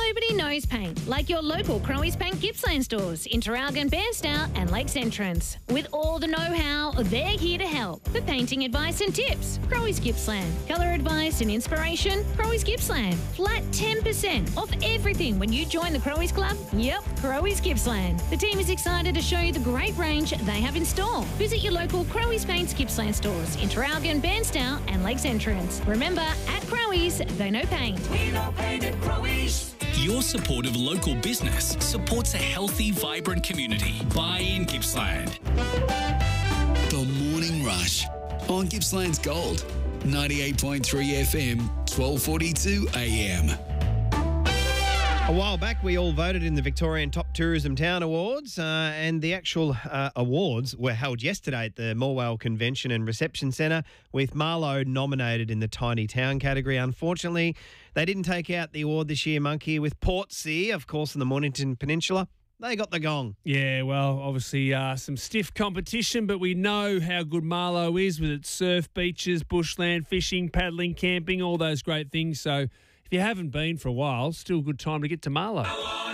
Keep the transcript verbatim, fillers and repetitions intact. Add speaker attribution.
Speaker 1: Nobody knows paint like your local Crowe's Paint Gippsland stores in Traralgon, Bairstow and Lakes Entrance. With all the know-how, they're here to help. For painting advice and tips, Crowe's Gippsland. Colour advice and inspiration, Crowe's Gippsland. Flat ten percent off everything when you join the Crowe's Club. Yep, Crowe's Gippsland. The team is excited to show you the great range they have in store. Visit your local Crowe's Paints Gippsland stores in Traralgon, Bairstow and Lakes Entrance. Remember, at Crowe's, they know paint.
Speaker 2: We know paint at Crowe's.
Speaker 3: Your support of local business supports a healthy, vibrant community. Buy in Gippsland.
Speaker 4: The Morning Rush on Gippsland's Gold. ninety-eight point three F M, twelve forty-two A M.
Speaker 5: A while back, we all voted in the Victorian Top Tourism Town Awards, uh, and the actual uh, awards were held yesterday at the Morwell Convention and Reception Centre, with Marlow nominated in the Tiny Town category. Unfortunately, they didn't take out the award this year, Monkey, with Portsea, of course, in the Mornington Peninsula. They got the gong.
Speaker 6: Yeah, well, obviously uh, some stiff competition, but we know how good Marlow is with its surf beaches, bushland, fishing, paddling, camping, all those great things. So if you haven't been for a while, still a good time to get to Marlow.